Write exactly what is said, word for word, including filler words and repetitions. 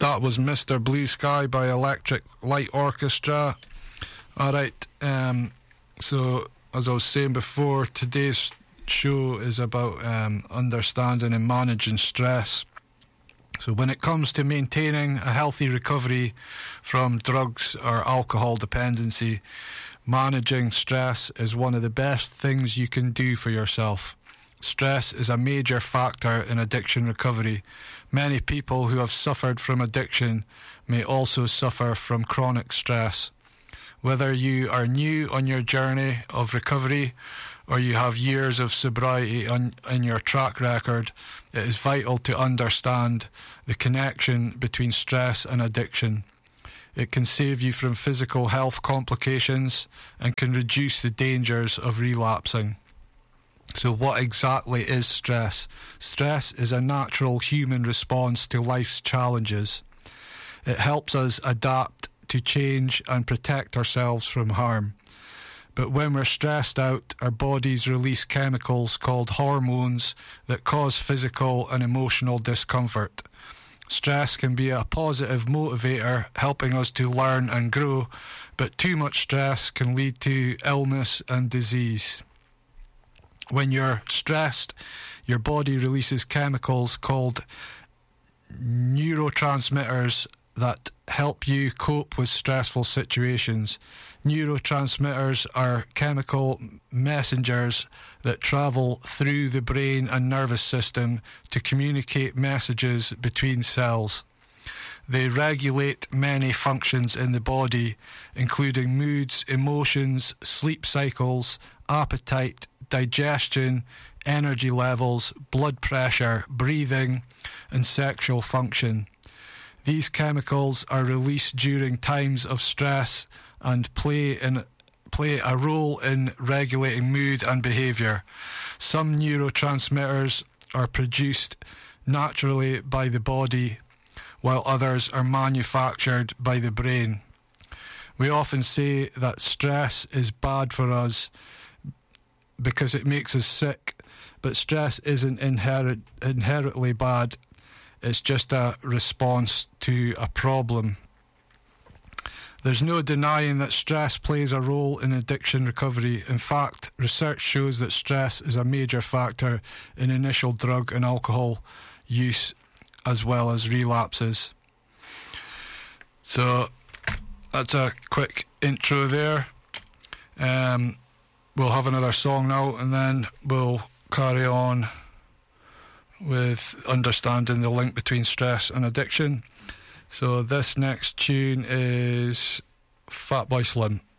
That was Mister Blue Sky by Electric Light Orchestra. Alright, um, so as I was saying before, today's show is about um, understanding and managing stress. So when it comes to maintaining a healthy recovery from drugs or alcohol dependency, managing stress is one of the best things you can do for yourself. Stress is a major factor in addiction recovery. Many people who have suffered from addiction may also suffer from chronic stress. Whether you are new on your journey of recovery or you have years of sobriety on, in your track record, it is vital to understand the connection between stress and addiction. It can save you from physical health complications and can reduce the dangers of relapsing. So what exactly is stress? Stress is a natural human response to life's challenges. It helps us adapt to change and protect ourselves from harm. But when we're stressed out, our bodies release chemicals called hormones that cause physical and emotional discomfort. Stress can be a positive motivator, helping us to learn and grow, but too much stress can lead to illness and disease. When you're stressed, your body releases chemicals called neurotransmitters that help you cope with stressful situations. Neurotransmitters are chemical messengers that travel through the brain and nervous system to communicate messages between cells. They regulate many functions in the body, including moods, emotions, sleep cycles, appetite, digestion, energy levels, blood pressure, breathing, and sexual function. These chemicals are released during times of stress and play in play a role in regulating mood and behaviour. Some neurotransmitters are produced naturally by the body, while others are manufactured by the brain. We often say that stress is bad for us because it makes us sick, but stress isn't inherent, inherently bad. It's just a response to a problem. There's no denying that stress plays a role in addiction recovery. In fact, research shows that stress is a major factor in initial drug and alcohol use as well as relapses. So that's a quick intro there. Um, we'll have another song now and then we'll carry on with understanding the link between stress and addiction. So this next tune is Fatboy Slim.